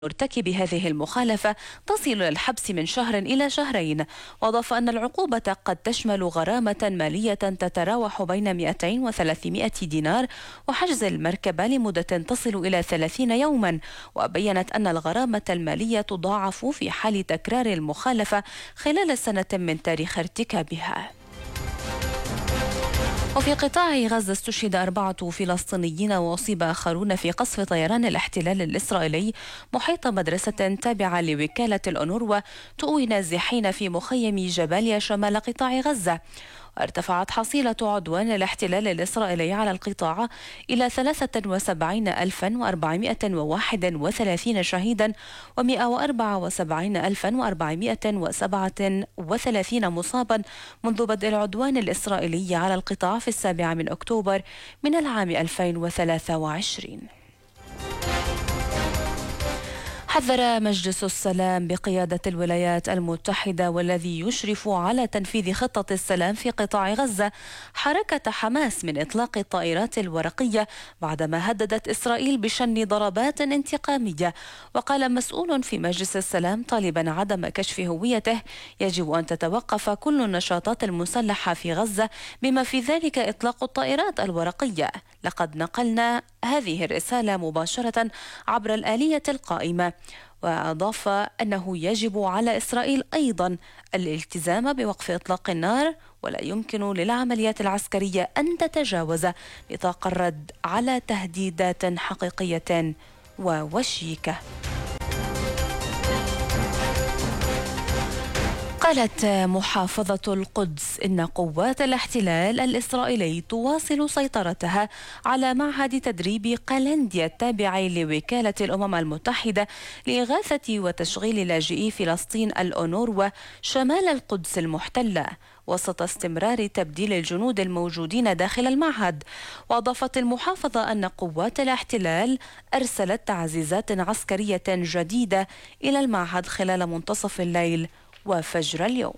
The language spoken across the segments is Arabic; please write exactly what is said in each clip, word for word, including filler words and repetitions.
مرتكب هذه المخالفة تصل إلى الحبس من شهر إلى شهرين. وأضاف أن العقوبة قد تشمل غرامة مالية تتراوح بين مئتين وثلاثمئة دينار وحجز المركبة لمدة تصل إلى ثلاثين يوما. وبينت أن الغرامة المالية تضاعف في حال تكرار المخالفة خلال سنة من تاريخ ارتكابها. وفي قطاع غزة استشهد أربعة فلسطينيين وأصيب آخرون في قصف طيران الاحتلال الإسرائيلي محيط مدرسة تابعة لوكالة الأونروا تؤوي نازحين في مخيم جباليا شمال قطاع غزة. وارتفعت حصيلة عدوان الاحتلال الإسرائيلي على القطاع إلى ثلاثة وسبعين ألفا وأربعمئة وواحد وثلاثين شهيدا ومئة وأربعة وسبعين ألفا وأربعمئة وسبعة وثلاثين مصابا منذ بدء العدوان الإسرائيلي على القطاع في السابع من أكتوبر من العام ألفين وثلاثة وعشرين. حذر مجلس السلام بقيادة الولايات المتحدة والذي يشرف على تنفيذ خطة السلام في قطاع غزة حركة حماس من إطلاق الطائرات الورقية بعدما هددت إسرائيل بشن ضربات انتقامية. وقال مسؤول في مجلس السلام طالبا عدم كشف هويته: يجب أن تتوقف كل النشاطات المسلحة في غزة بما في ذلك إطلاق الطائرات الورقية. لقد نقلنا هذه الرسالة مباشرة عبر الآلية القائمة. وأضاف أنه يجب على إسرائيل أيضا الالتزام بوقف إطلاق النار، ولا يمكن للعمليات العسكرية أن تتجاوز نطاق الرد على تهديدات حقيقية ووشيكة. قالت محافظة القدس إن قوات الاحتلال الإسرائيلي تواصل سيطرتها على معهد تدريب قلنديا التابع لوكالة الأمم المتحدة لإغاثة وتشغيل لاجئي فلسطين الأونروا شمال القدس المحتلة وسط استمرار تبديل الجنود الموجودين داخل المعهد. وأضافت المحافظة أن قوات الاحتلال أرسلت تعزيزات عسكرية جديدة إلى المعهد خلال منتصف الليل وفجر اليوم.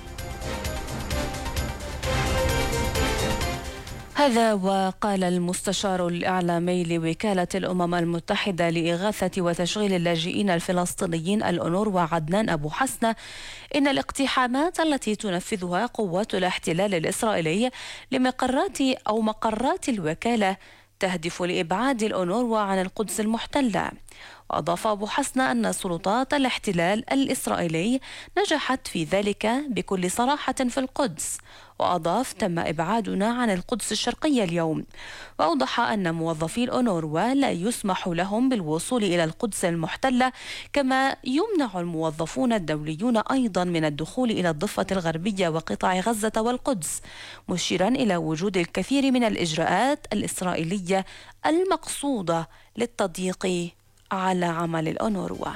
هذا وقال المستشار الإعلامي لوكالة الأمم المتحدة لإغاثة وتشغيل اللاجئين الفلسطينيين الأونروا عدنان أبو حسنة إن الاقتحامات التي تنفذها قوات الاحتلال الإسرائيلي لمقرات أو مقرات الوكالة تهدف لإبعاد الأونروا عن القدس المحتلة. وأضاف أبو حسنة أن سلطات الاحتلال الإسرائيلي نجحت في ذلك بكل صراحة في القدس. وأضاف: تم إبعادنا عن القدس الشرقية اليوم. وأوضح أن موظفي الأونروا لا يسمح لهم بالوصول إلى القدس المحتلة، كما يمنع الموظفون الدوليون أيضا من الدخول إلى الضفة الغربية وقطاع غزة والقدس، مشيرا إلى وجود الكثير من الإجراءات الإسرائيلية المقصودة للتضييق على عمل الأونروا.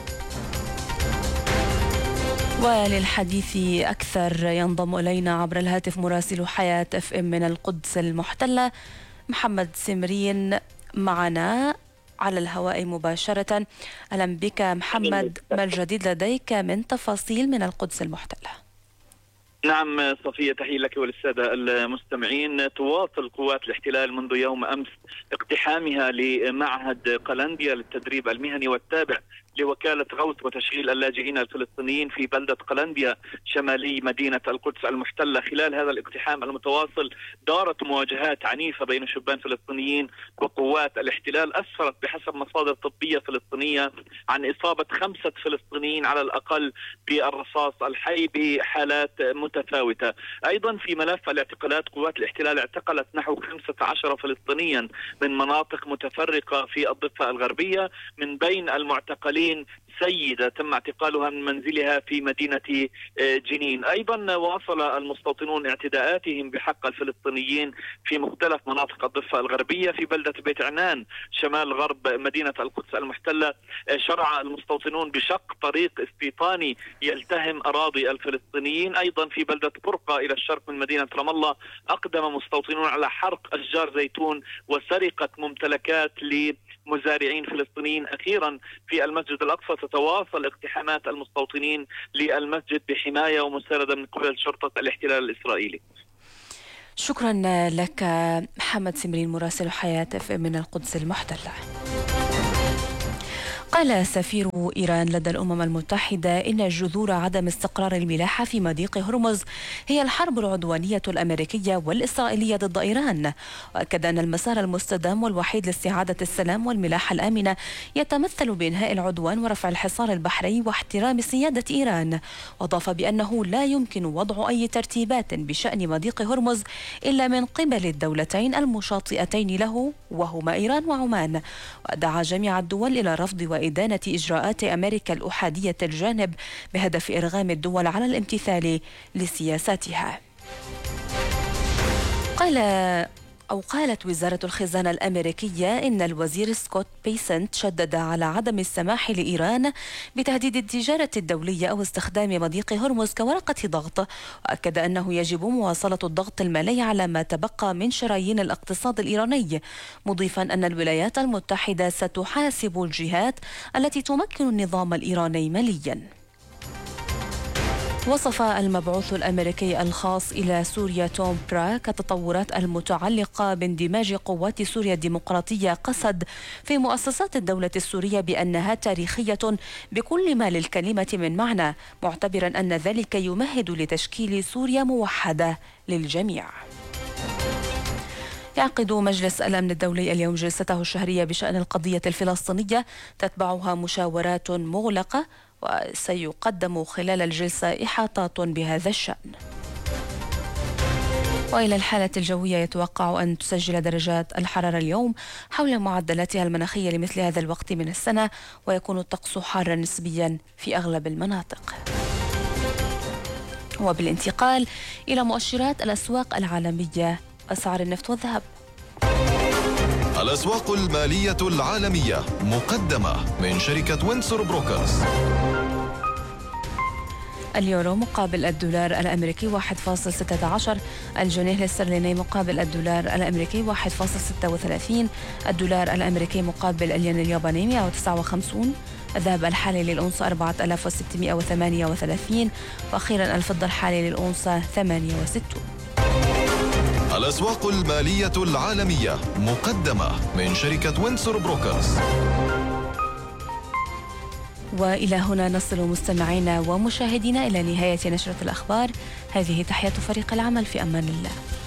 وللحديث أكثر ينضم إلينا عبر الهاتف مراسل حياة اف ام من القدس المحتلة محمد سمرين معنا على الهواء مباشرة. أهلا بك محمد، ما الجديد لديك من تفاصيل من القدس المحتلة؟ نعم صفية، تحية لك وللسادة المستمعين. تواصل قوات الاحتلال منذ يوم أمس اقتحامها لمعهد قلنديا للتدريب المهني والتابع لوكالة غوث وتشغيل اللاجئين الفلسطينيين في بلدة قلنديا شمالي مدينة القدس المحتلة. خلال هذا الاقتحام المتواصل دارت مواجهات عنيفة بين شبان فلسطينيين وقوات الاحتلال أسفرت بحسب مصادر طبية فلسطينية عن إصابة خمسة فلسطينيين على الأقل بالرصاص الحي بحالات متفاوتة. أيضا في ملف الاعتقالات قوات الاحتلال اعتقلت نحو خمسة عشر فلسطينيا من مناطق متفرقة في الضفة الغربية، من بين المعتقلين سيدة تم اعتقالها من منزلها في مدينة جنين. أيضا واصل المستوطنون اعتداءاتهم بحق الفلسطينيين في مختلف مناطق الضفة الغربية. في بلدة بيت عنان شمال غرب مدينة القدس المحتلة شرع المستوطنون بشق طريق استيطاني يلتهم أراضي الفلسطينيين. أيضا في بلدة برقة إلى الشرق من مدينة رام الله أقدم مستوطنون على حرق أشجار زيتون وسرقة ممتلكات ل مزارعين فلسطينيين. أخيرا في المسجد الأقصى تتواصل اقتحامات المستوطنين للمسجد بحماية ومساندة من قبل شرطة الاحتلال الإسرائيلي. شكرا لك محمد سمرين مراسل حياة اف ام من القدس المحتلة. قال سفير إيران لدى الأمم المتحدة إن جذور عدم استقرار الملاحة في مضيق هرمز هي الحرب العدوانية الأمريكية والإسرائيلية ضد إيران، وأكد أن المسار المستدام والوحيد لاستعادة السلام والملاحة الآمنة يتمثل بإنهاء العدوان ورفع الحصار البحري واحترام سيادة إيران، وأضاف بأنه لا يمكن وضع أي ترتيبات بشأن مضيق هرمز إلا من قبل الدولتين المشاطئتين له وهما إيران وعمان، ودعا جميع الدول إلى رفض وإدانة إجراءات أمريكا الأحادية الجانب بهدف إرغام الدول على الامتثال لسياساتها. قال أو قالت وزارة الخزانة الأمريكية إن الوزير سكوت بيسنت شدد على عدم السماح لإيران بتهديد التجارة الدولية أو استخدام مضيق هرمز كورقة ضغط، وأكد أنه يجب مواصلة الضغط المالي على ما تبقى من شرايين الاقتصاد الإيراني، مضيفا أن الولايات المتحدة ستحاسب الجهات التي تمكن النظام الإيراني ماليا. وصف المبعوث الأمريكي الخاص إلى سوريا توم براك التطورات المتعلقة باندماج قوات سوريا الديمقراطية قسد في مؤسسات الدولة السورية بأنها تاريخية بكل ما للكلمة من معنى، معتبرا أن ذلك يمهد لتشكيل سوريا موحدة للجميع. يعقد مجلس الأمن الدولي اليوم جلسته الشهرية بشأن القضية الفلسطينية تتبعها مشاورات مغلقة، وسيقدم خلال الجلسة إحاطات بهذا الشأن. وإلى الحالة الجوية، يتوقع أن تسجل درجات الحرارة اليوم حول معدلاتها المناخية لمثل هذا الوقت من السنة، ويكون الطقس حارا نسبيا في أغلب المناطق. وبالانتقال إلى مؤشرات الأسواق العالمية، أسعار النفط والذهب. الأسواق المالية العالمية مقدمة من شركة وينسور بروكرز. اليورو مقابل الدولار الأمريكي واحد فاصلة ستة عشر، الجنيه الاسترليني مقابل الدولار الأمريكي واحد فاصلة ستة وثلاثين، الدولار الأمريكي مقابل الين الياباني مئة وتسعة وخمسين، الذهب الحالي للأونصة أربعة آلاف وستمئة وثمانية وثلاثين، وأخيرا الفضة الحالي للأونصة ثمانية وستين. الأسواق المالية العالمية مقدمة من شركة وينسور بروكرز. وإلى هنا نصل مستمعينا ومشاهدينا إلى نهاية نشرة الأخبار. هذه تحية فريق العمل، في أمان الله.